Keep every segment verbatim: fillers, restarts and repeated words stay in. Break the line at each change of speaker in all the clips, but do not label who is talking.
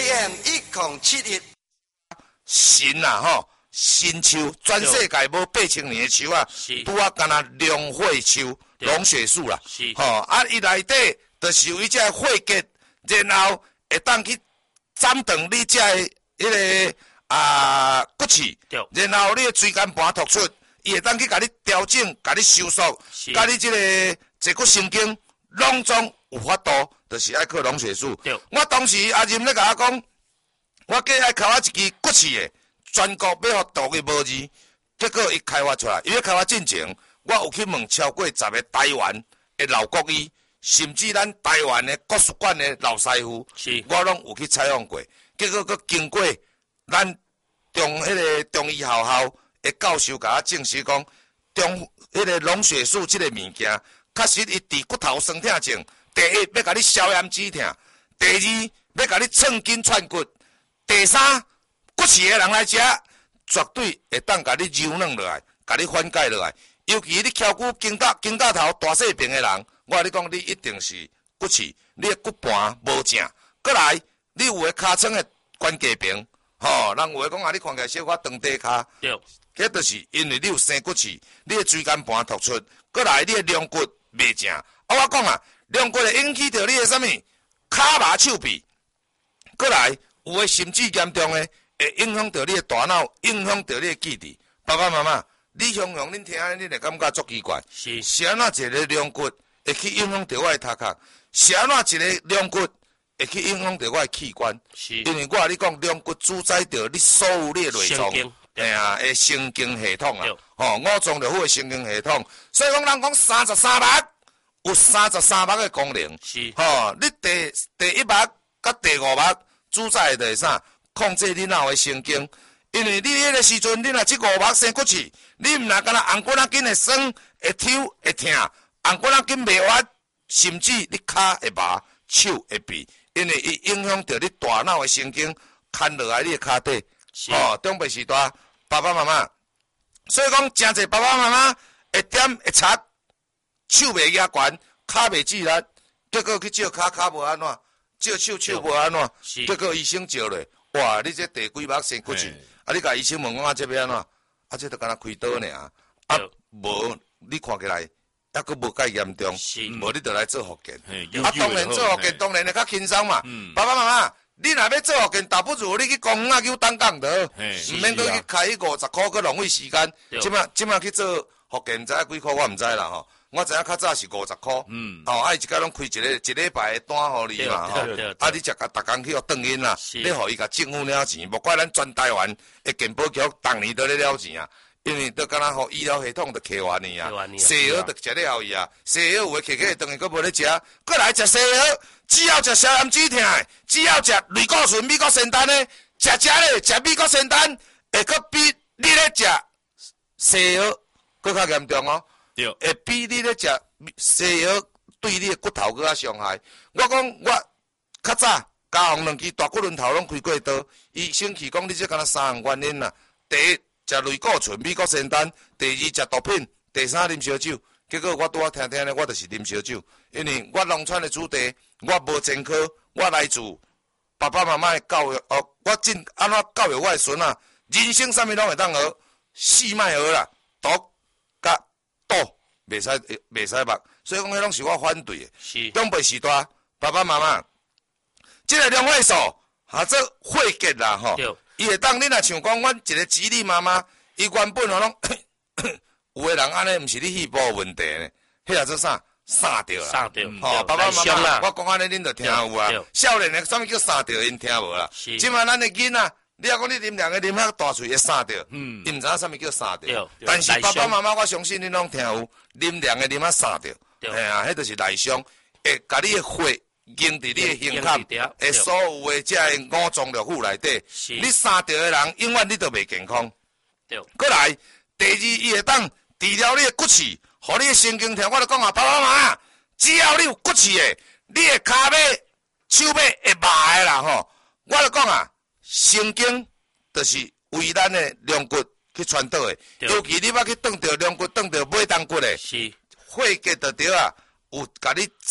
M 一零七一。
新啊吼，新树，全世界无八千年的树啊，拄啊干那龙血树、龙血树啦。吼，啊，伊内底就是有伊只血结，然后会当去斩断你只迄个啊骨刺，然后你的椎间盘突出，伊会当去甲你调整、甲你收缩，甲你即个坐骨神经拢总有法度，就是爱靠龙血树。我当时阿任咧甲我讲。我计爱开发一支骨刺的，全国要互独个无字，结果伊开发出来，伊要开发进前，我有去问超过十个台湾的老国医，甚至咱台湾的国术馆的老师傅，我拢有去采访过。结果佮经过咱中迄个中医学校的教授甲我证实讲，中迄个龙血素即个物件，确实伊治骨头酸痛症，第一要甲你消炎止痛，第二要甲你寸筋串骨。第三，骨刺的人来食，绝对会当甲你柔软落来，甲你缓解落来。尤其你翘骨、肩胛、肩胛头大细病的人，我跟你讲，你一定是骨刺，你的骨盘无正。过来，你有诶尻川的关节病，吼，人有诶讲啊，你看起来小可长底骹，对，迄就是因为你有生骨刺，你的椎间盘突出。过来，你的两骨袂正。啊，我讲啊，两骨会引起着你的啥物骹麻手臂。过来。有诶，甚至严重诶，会影响到你诶大脑，影响到你诶记忆。爸爸妈妈，你想想，恁听，恁会感觉足奇怪。是，是安怎一个两骨会去影响到我诶头壳？是安怎一个两骨会去影响到我诶器官？是，因为我甲你讲，两骨主宰着你所有你诶内脏，哎啊，诶神经系统啊，吼，五脏六腑诶神经系统。所以讲，人讲三十三脉，有三十三脉诶功能。是，吼，你第第一脉甲第五脉。主宰的是啥？控制你脑的神经，因为你迄个时阵，你若即五脉生骨刺，你毋若敢若红骨仔筋会酸、会抽、会痛，红骨仔筋袂弯，甚至你骹会麻、手会痹，因为伊影响到你大脑的神经，牵落来你的骹底，哦，中辈时代爸爸妈妈，所以讲真侪爸爸妈妈会点会擦，手袂举悬，骹袂自力，结果去照骹骹无安怎？照手手无安怎，结果医生照咧，哇！你这第几脉生骨刺？啊！你甲医生问讲啊，这要安怎？啊，这都敢若开刀尔，啊，无你看起来还佫无介严重，无你就来做复健。啊，当然做复健当然会较轻松嘛。爸爸妈妈，你若要做复健，倒不如你去公园去当讲的，毋免佫去开五十箍，佫浪费时间。即摆即摆去做复健，毋知影几箍，我毋知啦吼。我知影较早是五十箍，嗯，哦，啊，伊一家拢开一个一礼拜的单互你嘛，吼，啊，你则甲逐工去互转因啦，你互伊甲政府了钱，无怪咱全台湾的健保局逐年都咧了钱啊，因为都敢若互医疗系统都客完呢啊，西药都食了后伊啊，西药有诶客客当然佫无咧食，过来食西药，只要食消炎止痛的，只要食类固醇、美国仙丹的，食食咧食美国仙丹，会佫比你咧食西药佫较严重哦。会比你咧食西药对你的骨头佫较伤害。我讲我较早加红两支大骨轮头拢开过刀，医生去讲你这敢若三项原因啦。第一，食类固醇、美国仙丹；第二，食毒品；第三，啉烧酒。结果我拄仔听听咧，我就是啉烧酒，因为我农村的子弟，我无前科，我来自爸爸妈妈的教育，哦，我真安怎教育我的孙啊？人生啥物拢会当学，死莫学啦，毒甲。赌袂使袂使目，所以讲迄拢是我反对的。是长辈时代，爸爸妈妈，即、这个两血素，或者血结啦吼，伊会当你若像讲，阮一个子女妈妈，伊原本吼拢有个人安尼，毋是你肺部有问题呢，迄个做啥？杀掉啦，杀掉，吼、哦，爸爸妈妈，我讲安尼，恁就听有啊。少年的啥物叫杀掉，因听无啦。即摆咱的囡仔。你若讲你啉两个啉遐大喙会杀掉，嗯，伊毋知影啥物叫杀掉。但是爸爸妈妈，我相信你拢听有，啉两个啉遐杀掉，哎呀，迄就是内伤，会甲你的血凝伫你的胸坎，会所有的这五脏六腑内底，你杀掉的人，永远你都袂健康。过来，第二，伊会当治疗你的骨刺，互你的神经痛。我就讲啊，爸爸妈妈，只要你有骨刺的，你的骹尾、手尾会麻的啦吼，我就讲啊。神经就是为咱的两骨去传导的，尤其你捌去断掉两骨、断掉尾动骨的，是血结就对啊，有甲你做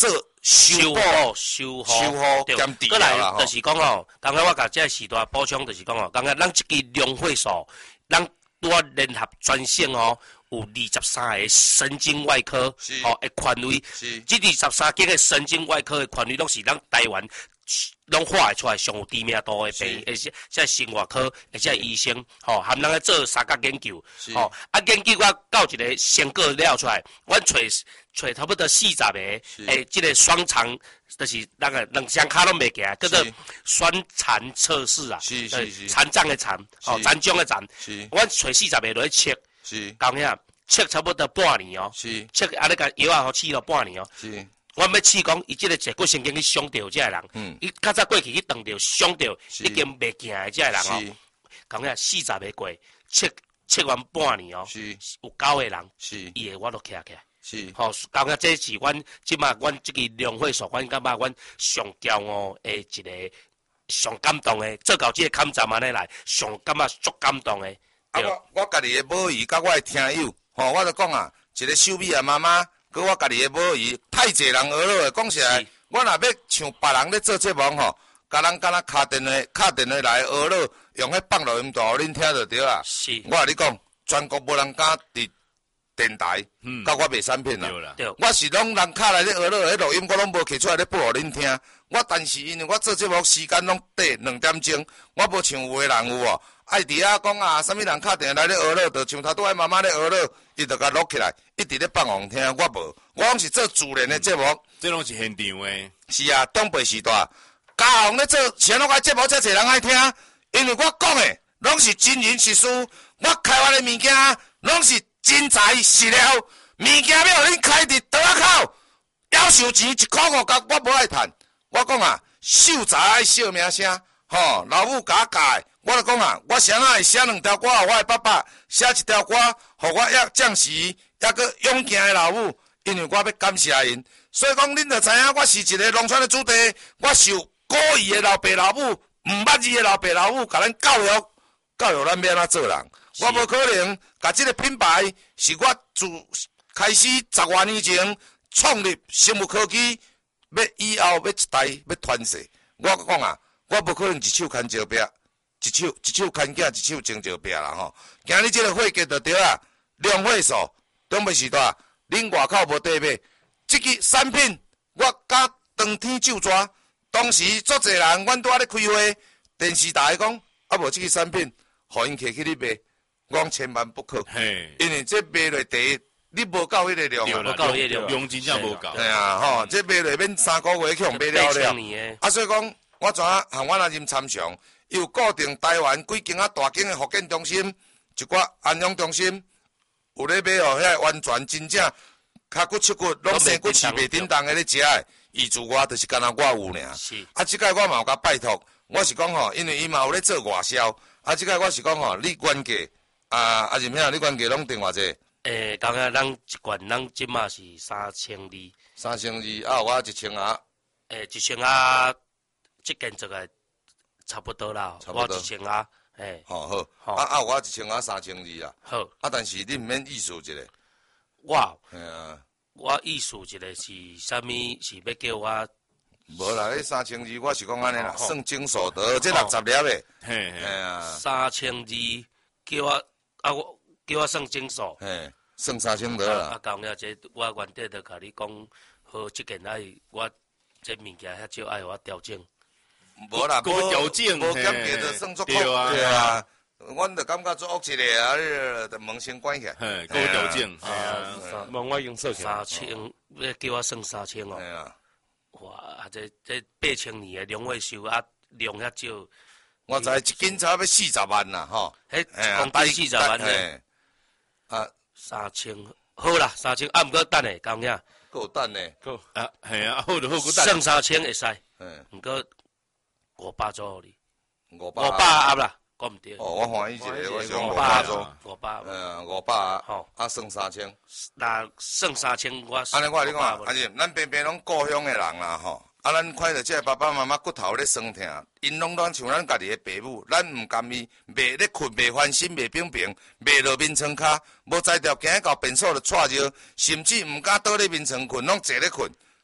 修补、
修
修复兼治
过
疗啦
来就是讲哦，刚才我甲这时代补充就是讲哦，刚才咱这个量会所，咱拄啊联合专线哦，有二十三个神经外科哦的权威，这二十三间的神经外科的权威，拢是咱台湾拢画会出来上有知名度的病，而且即生活科，而且医生，吼、哦，含咱咧做三角研究，吼、哦，啊研究我到一个成果了出来，阮找找差不多四十个，诶，即、这个双长，就是那个两双骹拢袂行，叫做双残测试啊，
是是是，
残障的残，哦，残障的残，
是，
阮找四十个落去测，
是，
讲遐测差不多半年哦，
是，
测安尼甲药啊，好试了半年哦，
是。
我要试讲，伊即个坐骨神经去伤到这个人，嗯，伊较早过去去撞到伤到，已经袂行的这个人哦，讲遐四十个过，测测完半年哦，是有九个人，是伊个我都徛起来，是，吼、哦，讲遐这是阮即马阮即个量会所，阮感觉阮上骄傲的一个上感动的，做到这个坎站安尼来，上感觉足感动的。
啊，我我家己的母姨甲我的听友，吼、哦，我就讲啊，一个秀美的妈妈。佮我家己的母姨，太济人学了的。讲实在，我若要像别人咧做节目吼，甲人敢若敲电话、敲电话来学了，用迄放录音带，互恁听就对啊。是，我甲你讲，全国无人敢伫电台，嗯，甲我卖产品啦。对啦，我是拢人敲来咧学了，迄录音我拢无摕出来咧播互恁听。我但是因为我做节目时间拢短两点钟，我无像有的人有哦。爱伫遐讲啊，啥物人敲电话来咧学了，就像头拄仔妈妈咧学了，伊就甲录起来，一直咧放互听。我无，我拢是做自然的节目。
这拢是现场诶。
是啊，东北时代，嘉宏咧做啥拢爱节目，遮侪人爱听，因为我讲诶拢是真人实事，我开发的物件拢是真材实料，物件要互恁开伫倒仔口，要收钱一箍五角，我无爱趁。我讲啊，秀才爱小名声，吼，老母甲我教诶。我就讲啊，我谁若会写两条歌，互我的爸爸写一条歌，互我也暂时也搁勇健的老母，因为我要感谢因。所以讲，恁就知影，我是一个农村的子弟，我受古意的老爸老母，毋捌字的老爸老母，甲咱教育，教育咱要安怎做人。我无可能甲即个品牌是我自开始十多年前创立生物科技，要以后要一代要传承。我讲啊，我无可能一手牵石壁。一手一手牵囝，一手成石壁啦吼！今日即个会计就对啊，量会所东北时代，恁外口无地买，即个产品我甲当天就抓。当时足侪人，阮拄仔咧开会，电视台讲啊无即个产品，互因摕去你卖，我讲千万不可，因为这卖落第一，你无够迄个量啊，
无够迄个量，
量真正无够。
哎呀吼，这卖落免三个月去互卖了了。啊，所以讲我怎啊和阮阿任参详。伊有固定台湾几间啊大间的福建中心，一寡安养中心，有咧买哦，遐完全真正脚骨切骨，拢生骨饲袂叮当的咧食的，伊自我就是干那我有尔。是。啊，即个我嘛有甲拜托，我是讲吼，因为伊嘛有咧做外销，啊，即个我是讲吼，你原价啊，啊是咩啊？你原价拢定偌济？
诶，刚刚咱一罐咱即马是三千二。
三千二，啊，我一千啊。
诶，一千啊，即件这个。差不多啦，我一千啊，诶，
好好，啊啊，我一千啊三千二啊，好，啊，但是你毋免意思一个，
我，
嘿啊，
我意思一个是啥物？是要叫我，
无啦，迄三千二，我是讲安尼啦，算净所得，这六十粒诶，嘿，嘿啊，
三千二，叫我啊，我叫我算净数，
嘿，算三千多啦。
啊，讲了这，我原底就甲你讲，好，即件爱我这物件遐少爱我调整。
无啦，
无条件，
无减价就算足对啊，对啊，阮就感觉足恶一个啊，你就门先关起，
嘿，无条件，系啊，
门我用设
三千，要叫我算三千哦，
系啊，
哇，这这八千年的两位数啊，量遐少，
我知一斤差要四十万啦，吼，
迄公斤四十万呢，啊，三千，好啦，三千，啊，毋过等下讲遐，
够等呢，
够啊，系啊，好就好，
等，算三千会使，嗯，毋过。五百左右哩，
五百
五百盒啦，讲毋对。
哦，我欢喜一个，我想
五百
左，
五百。
嗯，五百。吼，啊，算三千。
那算三千，我。
安尼我你讲，阿是咱平平拢故乡的人啦，吼。啊，咱看到这爸爸妈妈骨头咧酸痛，因拢拢像咱家己的爸母，咱毋甘伊袂咧困，袂翻身，袂平平，袂落眠床骹，无才调行到便所就踹着，甚至毋敢倒咧眠床困，拢坐咧困。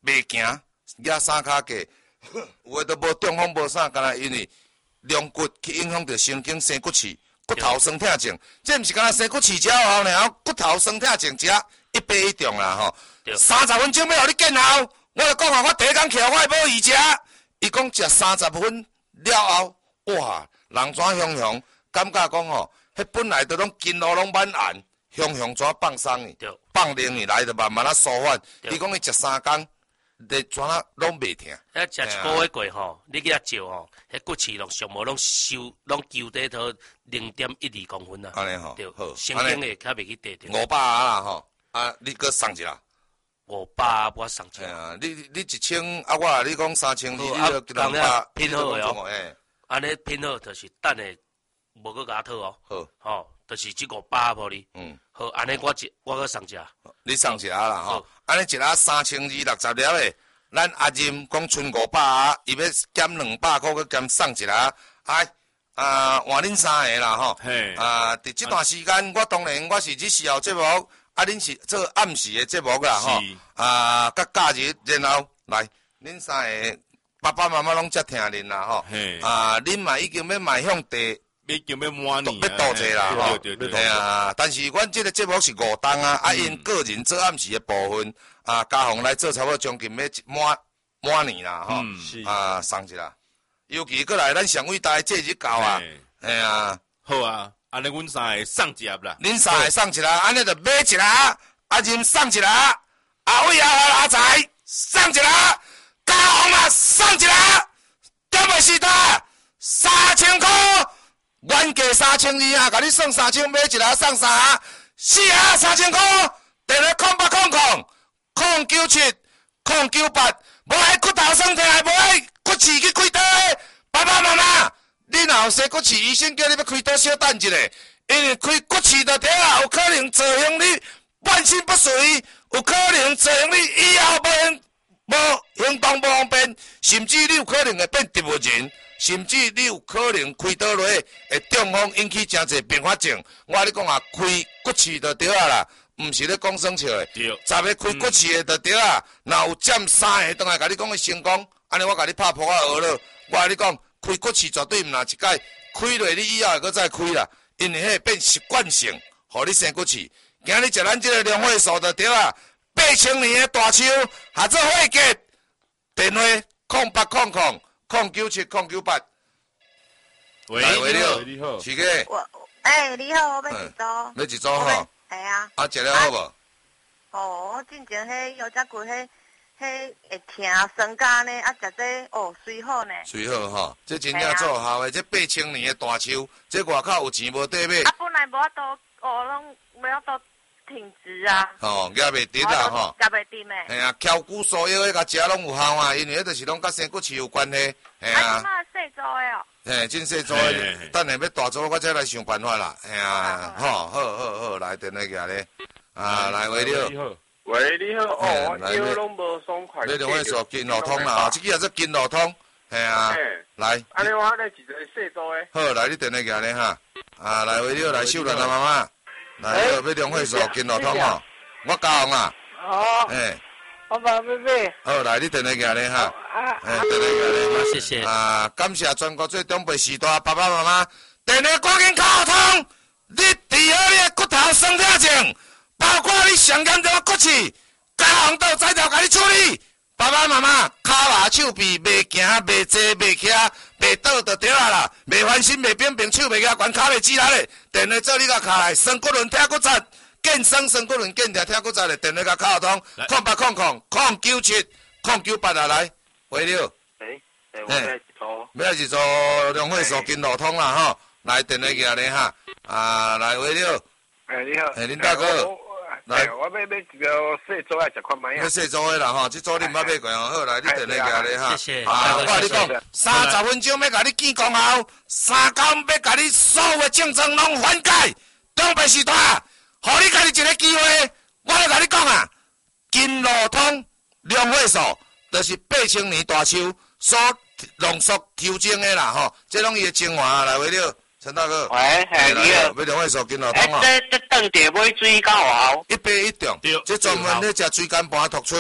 袂行，压三骹架，有诶都无中风无啥，干那因为龙骨去影响着神经生骨刺，骨头酸痛症，这毋是干那生骨刺之后呢，骨头酸痛症只一杯一中啦吼。三十分钟要互你见效，我就讲啊，我第一工起来我也无伊食，伊讲食三十分了后，哇，人怎雄雄，感觉讲吼，迄本来都拢筋络拢满硬，雄雄怎放松去，放零去来就慢慢啊舒缓。伊讲伊食三工。你怎啊拢袂疼？
遐食一个月过吼，你去遐照吼，迄骨刺拢上无拢收，拢揪底头零点一二公分啊。
安尼吼，
对，
好，
神经会较袂去地着。
五百啊啦吼，啊，你搁送一啦？
五百我送一啦。
啊，你你一千啊，我你讲三千二，你
就
两百
拼好个哦。
诶，
安尼拼好就是等下无搁甲讨哦。
好，
吼，就是即五百互你。嗯。好，安尼我一我搁送一下。
你送一下啦吼，安尼一下三千二六十粒诶。咱阿任讲剩五百啊，伊要减两百块，佮减送一下，哎，啊，换恁三个啦吼，啊，伫这段时间，我当然我是日时候节目，啊，恁是做暗时的节目啦吼，啊，甲假日，然后来，恁三个爸爸妈妈拢遮听恁啦吼，啊，恁嘛已经要迈向第。
要叫要满年，
要多者啦吼，对啊。但是阮这个节目是五档啊，啊因个人做暗时的部分，啊嘉宏来做差不多将近要满满年啦吼，啊送一啦。尤其过来咱上伟大的节日到啊，哎啊，
好啊，安尼阮三个送一盒啦，
恁三个送一啦，安尼就买一啦，阿任送一啦，阿伟啊阿财送一啦，嘉宏啊送一啦，点袂是他三千块。原价三千二啊，甲你算三千，买一下送三下，四下三千块，电话空八空空，空九七空九八，无爱骨头酸痛，无爱骨刺去开刀的，爸爸妈妈，你若有生骨刺，医生叫你要开刀，小等一下，因为开骨刺的条啊，有可能造成你半身不遂，有可能造成你以后无无行动不方便，甚至你有可能会变植物人。甚至你有可能开刀落去，会中风引起真侪并发症。我跟你讲啊，开骨刺就对啊啦，毋是咧讲生笑的。对。十个开骨刺的就对啊，若有占三个，当然甲你讲的成功，安尼我甲你拍破啊学了。我跟你讲，开骨刺绝对毋若一届，开落你以后会搁再开啦，因为迄变习惯性，互你生骨刺。今日食咱这个两会素就对啊，八千年的大树，合作会结，电话空八空空。空九七空九八，
喂，
你好，是个。
我，哎，你好，我要一组。
要一组吼。
系啊。
啊，食了好无？
哦，我之前迄腰脊骨迄迄会疼酸干呢，啊，食这哦，水好呢。
水好吼，这真正做效的，这八千年的大树，这外口有钱无地买。
啊，本来无法度，哦，拢无法度挺直啊。
哦，夹袂直啦吼。
夹袂直诶。
嘿啊，翘骨素腰迄个食拢有效啊，因为迄就是拢甲生骨刺有关系。嘿啊。
啊，即马细组诶哦。
嘿，真细组诶，等下要大组，我再来想办法啦。嘿啊，吼，好好好，来电话举咧。啊，来喂你好。
喂你好，哦，我腰拢无爽快。
你电话说筋络通啦，哦，这个也是筋络通。嘿啊。来。
安尼我来一个细组诶。
好，来你电话举咧哈。啊，来喂你好，来秀兰阿妈妈。来，要两会所筋络通吼，我嘉宏啊。
哦。
诶。
我妈要买。
好，来你电话举咧哈。
啊。
诶，电话举咧，
谢谢。
啊，感谢全国最长辈时代爸爸妈妈，电话赶紧敲通，你治好你的骨头酸痛症，包括你上严重的骨刺，嘉宏都在条甲你处理。爸爸妈妈骹麻手臂袂行、袂坐、袂徛、袂倒就对啊啦，袂翻身、袂扁平、手袂举悬、骹袂指力咧，电话做你甲卡来，酸骨轮贴骨折，健身酸骨轮健条贴骨折咧，电话甲敲通，空八空空空九七空九八啊来，喂了。
诶，诶，我来一组。
要来一组两会所筋络通啦吼，来电话举咧哈，啊来喂了。
诶，你好。
诶，林大哥。
来，我要买一个细组诶，十块买啊。
要细组诶啦吼，这组你毋捌买过哦。好，来你电话举咧哈。
谢谢。
啊，我跟你讲，三十分钟要甲你见功效，三工要甲你所有诶症状拢缓解。东北时代，互你家己一个机会，我来甲你讲啊，筋络通两会所，就是八千年大树所浓缩调整诶啦吼，这拢伊诶精华来为了。陈大哥，
喂，嘿，你好，
要两位手筋络通啊！
这这顿地买水够好，
一杯一中，这专门咧食椎间盘突出，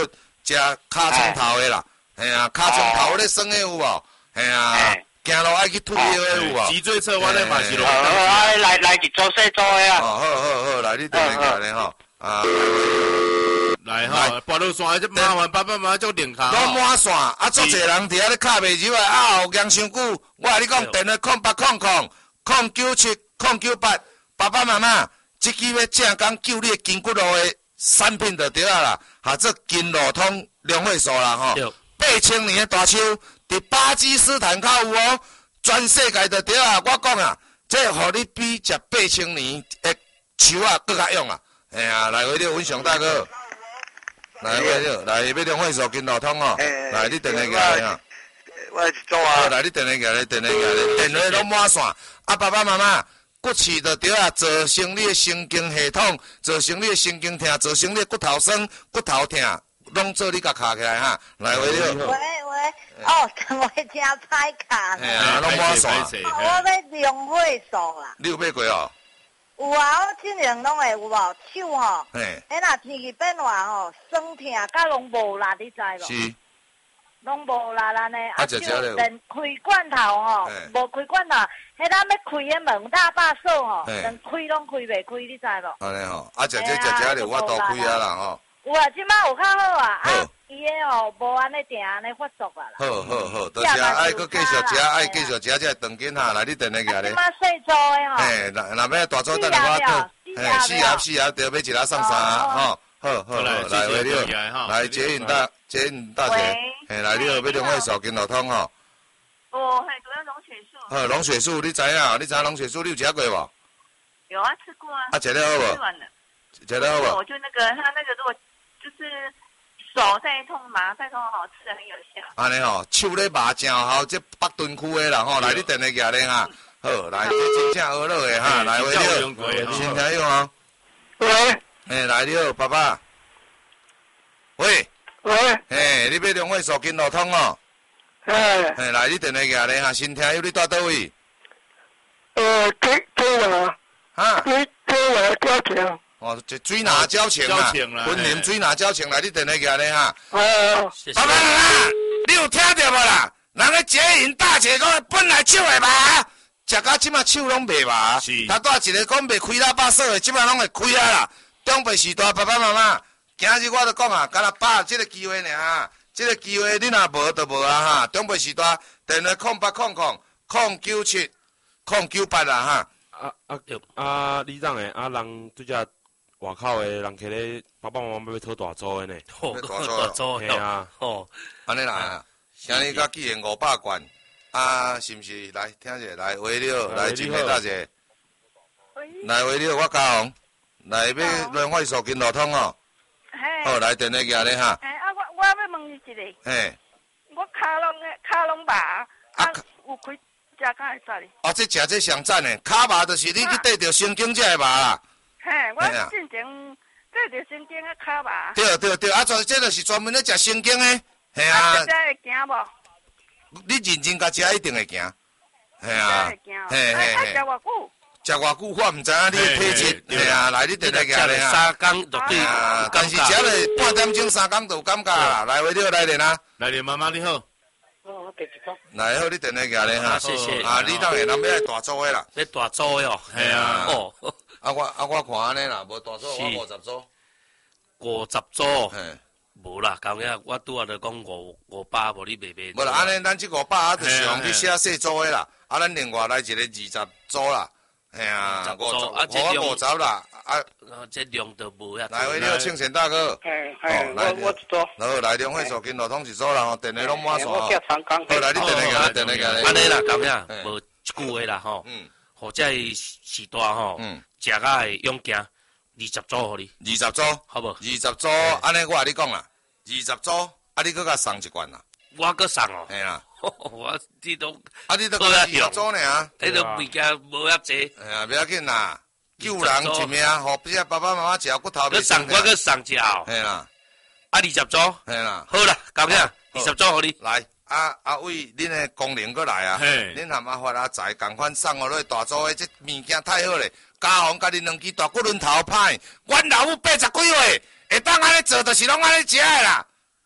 食尻川头的啦，嘿啊，尻川头咧酸的有无？嘿啊，行路爱去吐药的有无？
脊椎侧弯的嘛是咯。
来来来去做细做的啊。
哦，好好好，来你等下过来吼，啊。
来哈，跋落山这麻烦爸爸妈妈做电卡。
拢满线，啊，足侪人伫遐咧卡袂入来，啊，后硬伤久。我甲你讲，电话空八空空空九七空九八，爸爸妈妈，即支要正讲救你筋骨路的产品就对啊啦，哈，这筋路通两会素啦吼。八千年的大树，伫巴基斯坦较有哦，全世界就对啊。我讲啊，这互你比食八千年的树啊更较用啊。哎呀，来回了，阮上大哥。来，喂了，来要两会素筋路通哦。来，你电话过来啊。
我是做啊。
来，你电话过来，电话过来，电话拢满线。啊，爸爸妈妈，骨刺就对啊，造成你的神经系统，造成你的神经痛，造成你的骨头酸、骨头痛，拢做你甲卡起来哈。来，喂了。
喂喂，哦，我真歹卡。
嘿啊，拢满线。
我要两会素啦。
你有买过哦？
有啊，我尽量拢会有无？手吼，
嘿，
迄若天气变化吼，酸痛甲拢无力，你知无？
是。
拢无力安尼，
啊，就
连开罐头吼，无开罐头，迄咱要开迄门大把手吼，连开拢开袂开，你知无？
安尼吼，啊，食这食这就我多开啊啦吼。
有啊，即摆有较好啊，啊，伊个吼无安尼定安尼发作啊啦。
好好好，多谢，爱搁继续食，爱继续食这长筋哈，来你电话过来。
即摆细做的吼。
嘿，若若要大做，等下我倒。嘿，四盒四盒，着要一盒送三盒吼。好好好，来喂了，来捷运大捷运大姐，嘿，来你好，要两会素筋路通吼。
哦，嘿，主要龙血素。
好，龙血素，你知影？你知影龙血素你有食过无？
有啊，吃过啊。
啊，食了好无？
吃完了。
食了好无？
我就那个，他那个如果就是手在痛麻在痛，好吃的很有效。
安尼吼，手咧麻正好，这北屯区的啦吼，来你电话过来哈。好，来这真正好乐的哈，来喂了，先听用啊。
喂。
嘿，来你好，爸爸。喂。
喂。
嘿，你要两会素筋路通哦。
嘿。
嘿，来你电话过来哈，先听有你住倒位？
呃，天天啊。
哈。
天天啊，交情。
哦，这水拿交情啦，婚姻水拿交情来，你电话过来哈。
哦。
爸爸啦，你有听到无啦？人个捷运大姐讲本来手会麻，食到即马手拢袂麻。是。头拄一个讲袂开喇叭锁的，即马拢会开啊啦。长辈时代，爸爸妈妈，今日我就讲啊，敢若把这个机会尔，这个机会你若无就无啊哈。长辈时代，电话空八空空空九七空九八啦哈。
啊啊啊！里长诶，啊人对只外口诶人摕咧，爸爸妈妈要讨大租诶呢。
讨大租
嘿啊，
哦，
安尼啦，今日甲纪元五百罐，啊是毋是？来听者，来喂了，来真诶大姐，来喂了，我嘉宏。来要两会素筋路通哦，好来电话过来哈。
哎啊，我我要问你一个，
嘿，
我骹拢骹拢麻，啊有开食敢会使哩？
哦，这食这上赞的，骹麻就是你去缀着神经才会麻啦。
嘿，我进前缀着神经啊骹麻。
对对对，啊，这这就是专门咧食神经的，嘿啊。
食会行无？
你认真甲食一定会行，嘿啊，
嘿嘿嘿。食偌久？
食偌久，我毋知影你的体质，嘿啊，来你电话过来啊。
三工就对，
但是食了半点钟、三工就有感觉啦。来，为了来连啊。
来连妈妈你好。
哦，我第一个。
来好，你电话过来哈。
谢谢。
啊，你当然人要来大租的啦。
要大租的哦。
系啊。
哦。
啊我啊我看安尼啦，无大租，我五十租。
五十租。嘿。无啦，讲遐我拄仔就讲五五百，无你卖卖。
无啦，安尼咱即五百啊，就是用去写细租的啦。啊，咱另外来一个二十租啦。系啊，五十，我五十啦，啊，
这量都无遐。
来，你好，庆贤大哥。
嘿，嘿，我我知道。
好，来两会素筋路通是做啦，吼，电话拢满线。
我叫长江。
好，来你电话过来，电话过来。
安尼啦，咁样，无一句话啦，吼。嗯。或者时代吼，嗯，食甲会勇行，二十组互你。
二十组，
好无？
二十组，安尼我甲你讲啦，二十组，啊，你搁甲送一罐啦。
我搁送哦。
嘿啦。
我你都
啊，你都讲二十组呢？
你都物件无遐济。
哎呀，不要紧啦，救人一命，互这爸爸妈妈食骨头袂伤。
我搁送一后。
嘿啦，
啊，二十组。
嘿啦，
好啦，咁样，二十组互你。
来，啊阿伟，恁的工人搁来啊，恁含阿发阿财共款送互你大组的，这物件太好咧。嘉宏甲恁两支大骨轮头歹，阮老母八十几岁，会当安尼做，就是拢安尼食的啦。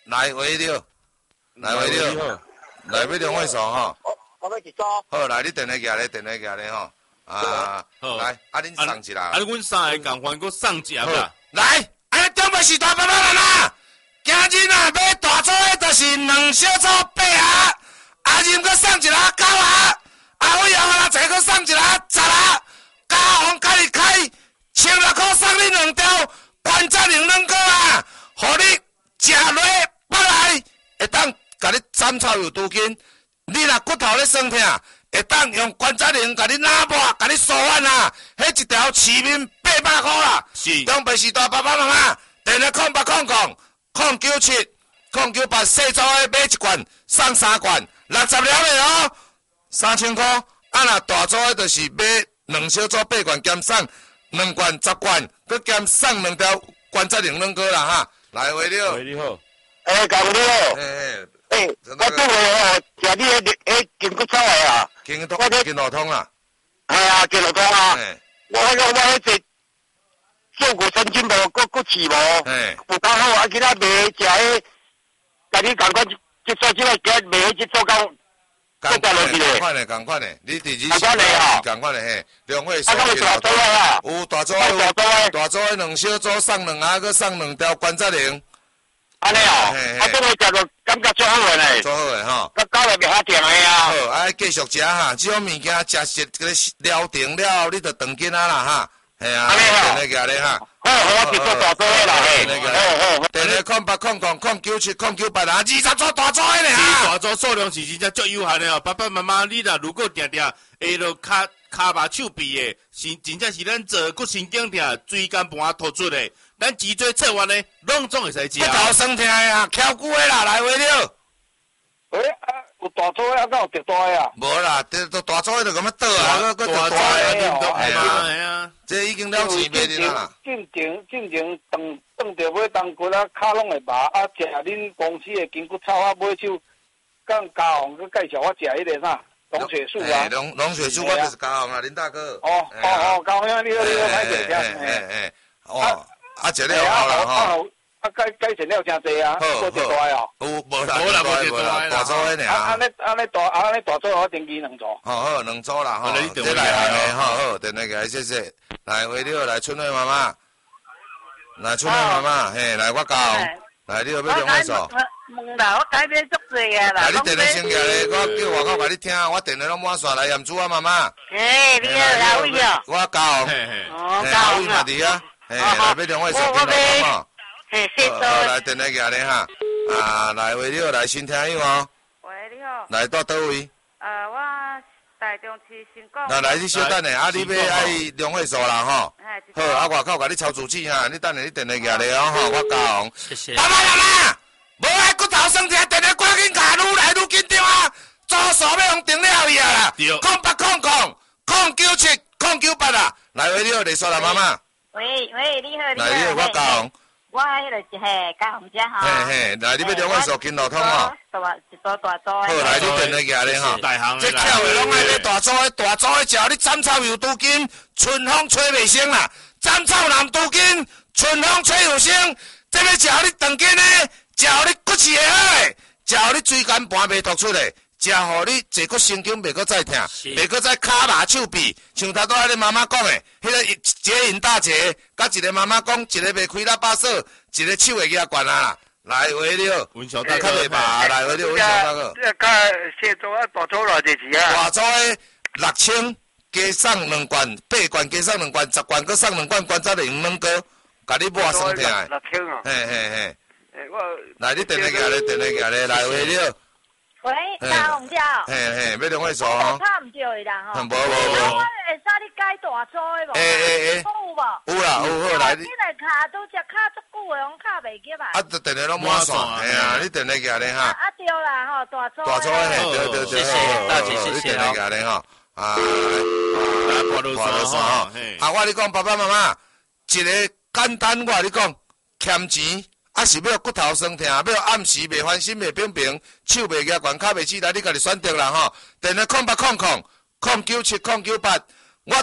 来回了，来回了，来要两位数吼。
我我要一组。
好，来你电话举咧，电话举咧吼。啊，来，啊恁送一啦。
啊，阮三个共款，搁送一盒啦。
来，啊中北市大爸爸妈妈，今日啊要大组的，就是两小组八盒，阿仁搁送一盒九盒，阿伟啊啦再搁送一盒十盒，嘉宏甲你开千六块送你两条关节零两个啊，互你食落腹内会当甲你斩草有拄筋，你若骨头咧酸痛。会当用关节灵甲你拿破，甲你疏缓啊！迄一条市民八百块啦。
是。
中北市大爸爸妈妈，电话空八空空空九七空九八，细组的买一罐送三罐，六十了的哦，三千块。啊，若大组的就是买两小组八罐，兼送两罐十罐，佮兼送两条关节灵两个啦哈。来，回了。
喂，你好。
哎，讲你好。
嘿嘿。
诶，我拄个哦，食你迄迄筋骨草的啊，
筋通筋路通啦，
系啊，筋路通啊，我迄个我迄只坐骨神经无，骨骨刺无，有刚好啊，今仔卖食迄，甲你共款即做即个今卖迄即做到，
共款的，共款的，共款的，你第二
共款的啊，
共款的嘿，两位数。
啊，有大组的啊，
有大组的，有大组的两小组送两盒，佮送两条关节灵。
安尼哦，啊，这个食着感觉足好诶嘞，
足好诶吼，
甲搞来袂遐甜诶啊。
好，啊，继续食哈，即种物件食食个疗定了后，你着长紧啊啦哈，系啊，电话举咧哈。
好，好，我是做大组诶啦，嘿，好好。
电话空八空空空九七空九八啊，二十组大组诶咧哈。
大组数量是真正足有限诶哦，爸爸妈妈，你若如果定定下落骹骹麻手臂诶，是真正是咱坐骨神经痛、椎间盘突出诶。咱脊椎侧弯呢，拢总会使食。
骨头酸痛的啊，翘骨的啦，来话了。
诶，啊，有大组的啊，敢有特大的啊？
无啦，大大组的就咁样倒啊，个个特大的，
系啊系啊，
这已经了钱卖的啦。
进前进前当当着买当骨啊，骹拢会麻啊，食恁公司的筋骨草啊，买手跟嘉宏去介绍我食迄个啥龙血素啊。
龙龙血素我就是嘉宏啊，林大哥。
哦哦哦，嘉宏啊，你好你好，歹势听。
诶诶，哦。啊，食了好啦吼，
啊改改成了真济啊，做一大哦，
有无啦？
无啦，无一大
大组的尔。
啊，安尼安尼大安尼大组我登记两组。
好好，两组啦吼，这来来好好，电话给谢谢。来，为了来春惠妈妈，来春惠妈妈，嘿，来我教，来你要要两位数。
问啦，我改变足济个啦。
来，你电话先举咧，我叫外口甲你听，我电话拢满线来验主啊，妈妈。
诶，你好，哪位哦？
我教，
哦，
教位嘛伫啊。嘿，来要两位数听到嘛？
嘿，谢谢。
来电话举咧哈，啊，来为了来新听友哦。
喂，你好。
来到倒位？
呃，我台中市新港。
那来你小等下，啊，你要爱两位数啦吼。好，啊，外口甲你抄主机哈，你等下你电话举咧哦吼，我教。
谢谢。
爸爸妈妈，无爱骨头酸痛，电话赶紧打，愈来愈紧张啊！左手要用定了伊啊啦。空八空空空九七空九八啦，来为了你说啦，妈妈。
喂喂，你好，你好。
来，你好，我教。
我迄个是嘿嘉宏遮吼。
嘿嘿，来你要两位数金路通哦。
大一组大组的。
好，来你电话举咧吼。这巧的拢爱买大组的，大组的食你斩草又拄筋，春风吹袂生啦。斩草南拄筋，春风吹又生。这要食你长筋的，食你骨刺会好的，食你椎间盘袂突出的，食互你坐骨神经袂搁再痛，袂搁再骹麻手臂。像头拄仔恁妈妈讲的，迄个捷运大捷，甲一个妈妈讲，一个袂开喇叭锁，一个手会举悬啊！来，为了
文小大哥，
较袂麻，来为了文小大哥。
这个小组啊，大组偌济钱啊？
大组的六千，加送两罐，八罐加送两罐，十罐搁送两罐关节灵两个，甲你抹酸痛的。
六千啊！
嘿嘿嘿。
诶，我
来，你电话举咧，电话举咧，来为了。
喂，嘉宏遮。
嘿嘿，要两位数哦。
差毋着伊啦吼。
无无无。
我会使你改大组的无？
诶诶诶。
有无？
有啦有，好来你。
你来卡都只卡足久的，我卡袂记嘛。
啊，电话拢满线，嘿啊，你电话举咧哈。
啊对啦吼，大组。
大组的嘿，对对对，
谢谢大姐，谢谢。
你电话举咧吼，啊，
来挂路线吼。
啊，我你讲爸爸妈妈，一个简单我你讲，欠钱。啊是要骨头酸痛，要暗时袂翻身袂平平，手袂举悬，脚袂起来，你家己选择啦吼。电话空八空空空九七空九八，我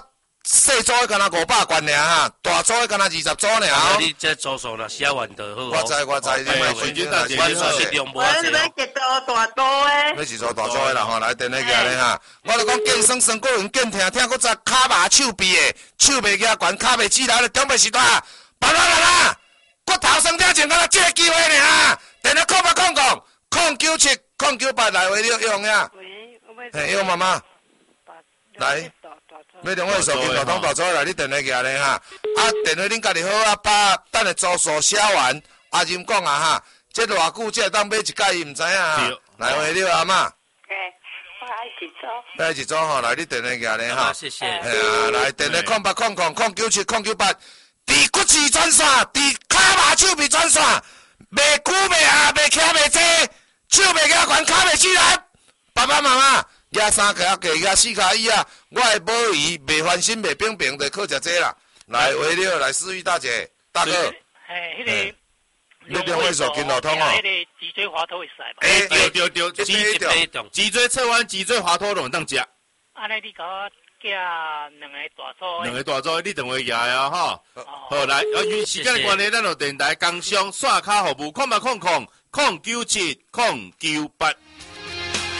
细组的敢若五百罐尔哈，大组的敢若二十组尔。啊，
你这组数啦，写完就好。
我知我知，你莫分金大姐，
我说是量无
我你要一组大组的。
要一组大组的啦吼，来电话举咧哈。我就讲健酸酸，个人健听听，搁只骹麻手臂的，手袂举悬，骹袂起来咧，准备时段，爸爸爸爸，骨头酸点前，敢若这个机会尔。电话空八空空，空九七空九八来回了用呀。嘿，用妈妈。来。要电话手机大通大组来，你电话举咧哈。啊，电话恁家己好啊，把等下组数写完。阿任讲啊哈，这偌久才会当买一盖，伊毋知影啊。来回了阿嬷。
诶，我爱一组。
来一组吼，来你电话举咧哈。
谢谢。
系啊，来电话空八空空空九七空九八，伫骨质转线，伫骹麻手臂转线，袂久袂下，袂徛袂坐，手袂举悬，骹袂起来。爸爸妈妈。举三脚架，举四脚椅啊！我会保伊，袂翻身，袂冰冰，就靠食这啦。来，为了来思域大姐，大哥。
嘿，迄个。
你电话手金路通哦。
迄个脊椎滑脱会使嘛？
哎，对对对，
脊椎
脊椎侧弯、脊椎滑脱拢当食。
安尼你甲我寄两个大组。
两个大组，你电话举啊哈。好来，由于时间的关系，咱就电台工商线卡服务，空八空空空九七空九八。